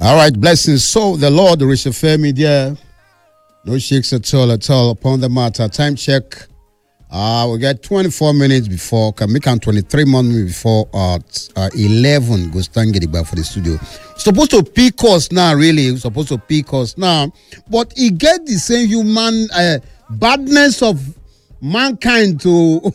All right, blessings. So the Lord, the Richard Fair Media, no shakes at all upon the matter. Time check. We got 24 minutes before, can make 23 minutes before 11 goes get back for the studio. Supposed to peak us now, really. Supposed to peak us now. But he get the same human badness of mankind to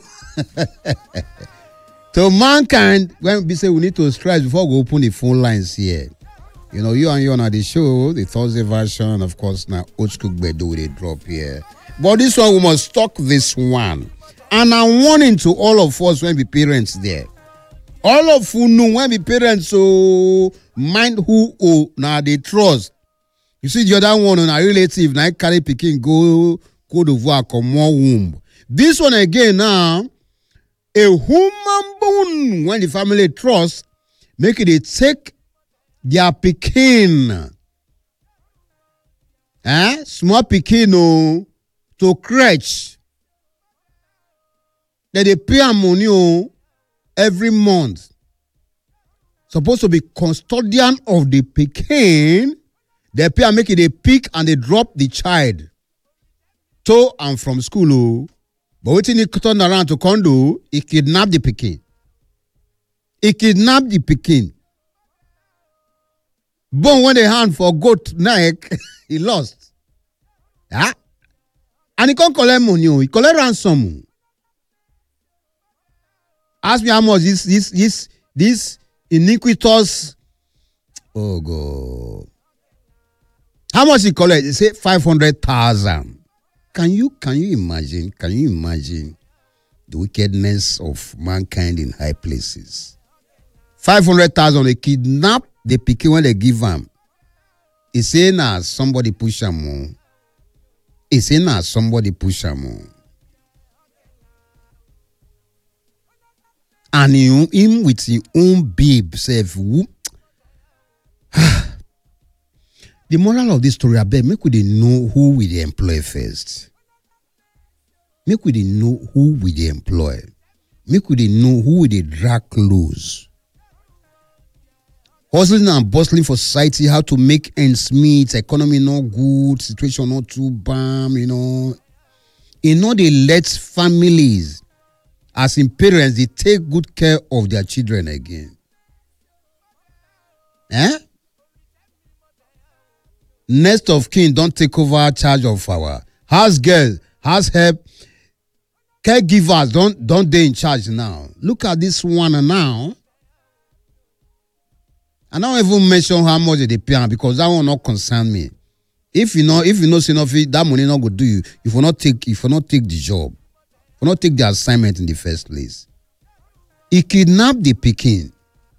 to mankind when we say we need to strike before we open the phone lines here. You know, you on the show, the Thursday version, of course, now old school bedu they drop here. But this one, we must stock this one. And I'm warning to all of us when we parents there. All of you know when we parents, so mind who now they trust. You see the other one on a relative, now carry picking go to work or more womb. This one again now, a human bone when the family trust, make it they take their pikin. Small pikin to crèche. They pay money every month. Supposed to be custodian of the pikin. They pay and make it a pick and they drop the child to and from school. But waiting he turn around to condo, he kidnap the pikin. Bone when they hand for goat neck, he lost. And he can't collect money. He collect ransom. Ask me how much this iniquitous. Oh God. How much he collect? He say 500,000. Can you imagine? Can you imagine the wickedness of mankind in high places? 500,000 they kidnap the pikin when they give him. He say nah somebody push him. And him with his own babe self. The moral of this story, I bet, make we dey know who we dey employ first. Make we dey know who we dey employ. Make we dey know who we dey drag close. Hustling and bustling for society, how to make ends meet, economy not good, situation not too bad, you know. They let families, as in parents, they take good care of their children again. Next of kin don't take over charge of our house girls, house help, caregivers don't they in charge now. Look at this one now. I don't even mention how much they pay because that will not concern me. If you know that money not go do you, if you not take the job, if you not take the assignment in the first place. He kidnapped the pikin.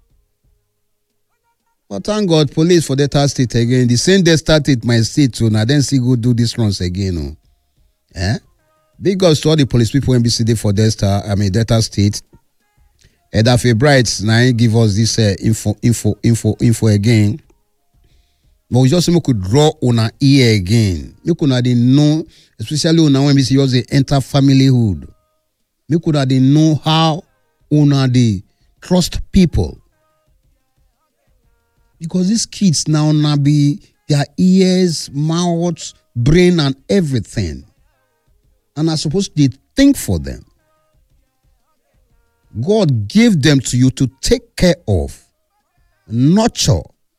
But thank God, police for Delta State again. The same day started my state, so now then see go do this runs again. Big ups to all the police people NBC for Delta State. Edafe Bright now give us this info again. But we just could draw on our ear again. You could not know, especially when we see yours enter familyhood. You could not know how they trust people. Because these kids now be their ears, mouths, brain, and everything. And are supposed to think for them. God gave them to you to take care of, nurture,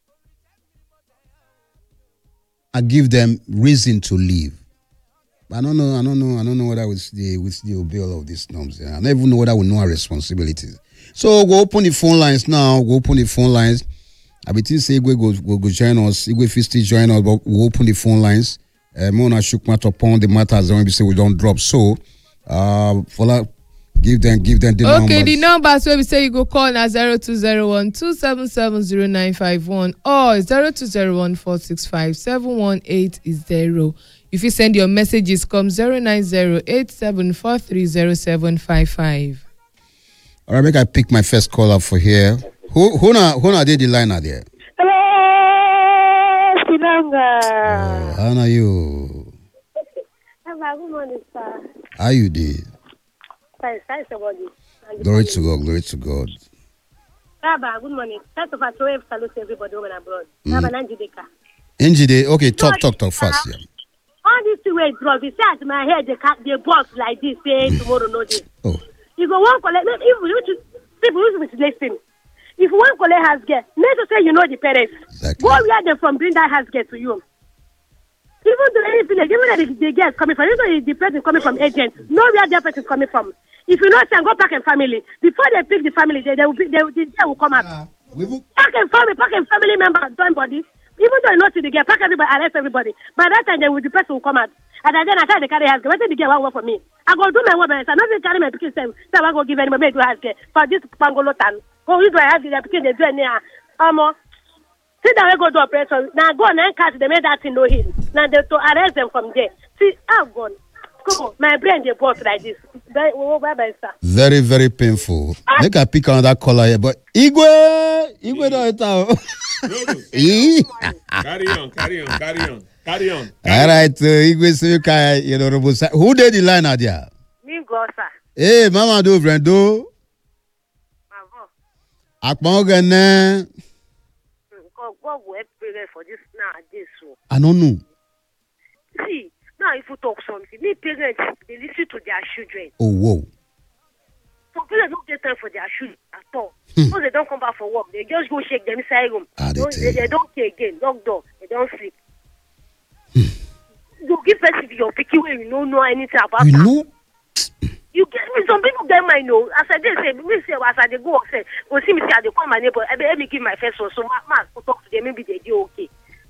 and give them reason to live. But I don't know whether we still obey all of these norms. I don't even know whether we know our responsibilities. So go open the phone lines now. I be think say go join us. Igwe Fisty join us, but we'll open the phone lines. Mona Shukmat upon the matters when we say we don't drop. So give them the numbers. Okay, the numbers where we say you go call na 0201-277-0951 or 0201-465-7180. If you send your messages, come 090-8743-0755. All right, make I pick my first caller for here. Who na did the line are there? Hello, Sinanga. Oh, how are you? Good morning, sir. How you did? Thanks, somebody. Glory to God. Baba, good morning. First of all, salute to everybody over and abroad. Baba, Nanjideka. Njide, okay, talk fast. Yeah. All these two ways drop. He said my head, the boss like this, say tomorrow, no this. Oh. You go one collect, people who listen. If one collect has get, make sure say you know the parents. Exactly. Go where they from, bring that has get to you. Even though anything, even that the girl coming from, even the person coming from agents, know where their person is coming from. If you know, go pack and family. Before they pick the family, they will come out. Pack and family members, join body. Even though you know to the girl, pack everybody, arrest everybody. By that time, the person will come out. And then I try to carry house. What did the girl want for me? I go do my work by myself. Not carry my pikin say I go give anybody to house for this pangolo tan. Go use my house, the pikin they do any sit down and go do operation. Now go and catch them, make that thing no him. Now they to arrest them from there. See, I'm gone. Come on, my brain they bought like this. Bye, sir. Very, very painful. Make a pick on that color here, but Igwe don't talk. Carry on. All right, Igwe Suyuka, you know, who did the line, Adia? Me go, sir. Hey, Mama do, Brendo. Akmogene. What will pay for this now? This so. I don't know. See, now if you talk something, me parents they listen to their children. Oh, whoa. Some parents don't get time for their children at all. Because they don't come back for work, they just go shake them inside room. They don't care again, lock door, they don't sleep. You give person your picky when you don't know anything about You that. know? You get me, some people get my know. As I did say, me say, as I go say, go see me say, I dey call my neighbor, let me give my first one. So, man, go talk to them, maybe they do okay.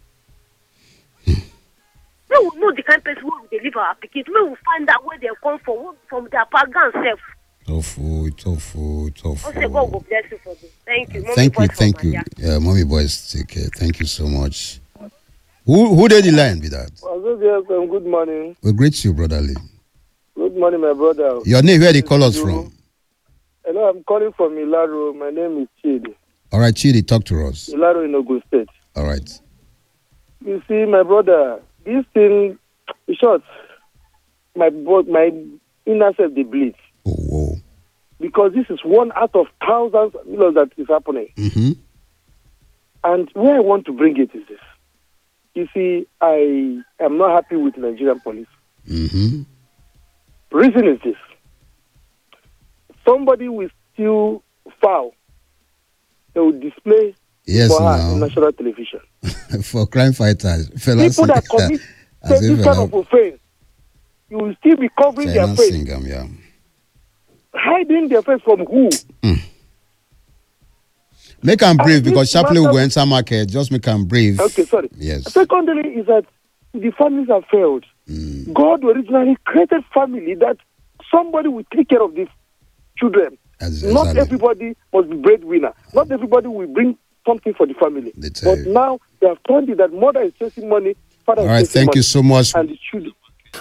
We will know the kind of person who will deliver our picket. We will find out where they come from their pagan self. Tofu. I say, God will bless you for this. Thank you. Thank you. Yeah, mommy boys, take care. Thank you so much. Who did the line with that? Good morning. We greet you, brotherly. Good morning, my brother. Your name, where they call us from? Hello, I'm calling from Ilaro. My name is Chidi. All right, Chidi, talk to us. Ilaro in Ogun State. All right. You see, my brother, this thing, in short, my inner self, they bleed. Oh, whoa. Because this is one out of thousands that is happening. Mm-hmm. And where I want to bring it is this. You see, I am not happy with Nigerian police. Mm-hmm. Reason is this. Somebody will steal foul. They will display for her on national television. For crime fighters. People that commit this kind of offense, you will still be covering their face. Hiding their face from who? Make them brave because Chaplain will go enter market. Just make them brave. Okay, sorry. Yes. Secondly, is that the families have failed. God originally created family that somebody will take care of these children. Not everybody must be breadwinner. Not everybody will bring something for the family. But now they have told you that mother is chasing money, father is chasing money. All right, thank you so much. And the children.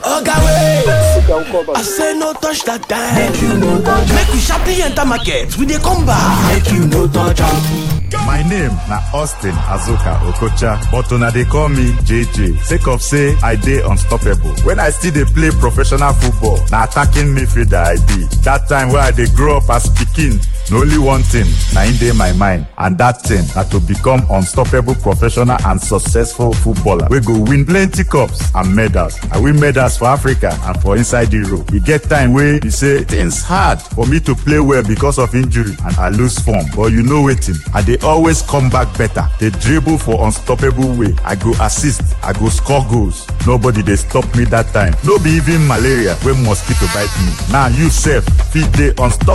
I say no touch that time. Make you no touch. Make we sharply enter market. We dey come back. Make you no touch. My name na Austin Azuka Okocha, but una dey call me JJ. Sake of say I dey unstoppable. When I still dey play professional football, na attacking midfielder I be. That time where I dey grow up as pikin, na only one thing na in dey my mind, and that thing na to become unstoppable professional and successful footballer wey go win plenty cups and medals. I win medals for Africa and for inside Europe. E get time wey be say things hard for me to play well because of injury and I lose form. But you know wetin? I dey always come back better. Dey dribble for unstoppable way. I go assist, I go score goals. Nobody dey stop me that time. No be even malaria wey mosquito bite me. Now you sef fit dey unstoppable.